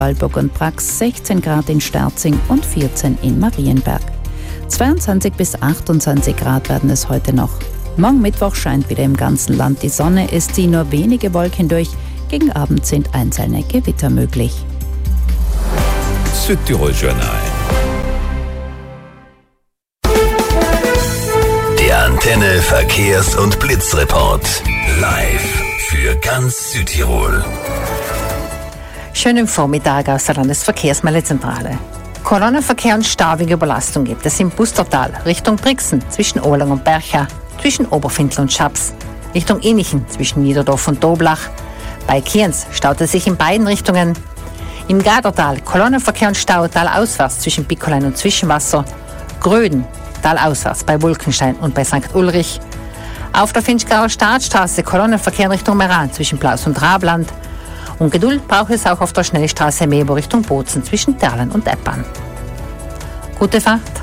Waldburg und Brax, 16 Grad in Sterzing und 14 in Marienberg. 22 bis 28 Grad werden es heute noch. Morgen Mittwoch scheint wieder im ganzen Land die Sonne, es ziehen nur wenige Wolken durch. Gegen Abend sind einzelne Gewitter möglich. Südtirol Journal. Der Antenne Verkehrs- und Blitzreport. Live für ganz Südtirol. Schönen Vormittag aus der Landesverkehrsmeldezentrale. Kolonnenverkehr und Stau wegen Überlastung gibt es im Bustertal Richtung Brixen zwischen Ohlang und Bercha, zwischen Oberfindl und Schaps, Richtung Innichen zwischen Niederdorf und Doblach. Bei Kienz staut es sich in beiden Richtungen. Im Gadertal Kolonnenverkehr und Stau talauswärts zwischen Pickolein und Zwischenwasser, Gröden talauswärts bei Wulkenstein und bei St. Ulrich. Auf der Finchgarer Staatsstraße Kolonnenverkehr in Richtung Meran zwischen Plaus und Rabland. Und Geduld braucht es auch auf der Schnellstraße Mebo Richtung Bozen zwischen Terlen und Eppan. Gute Fahrt!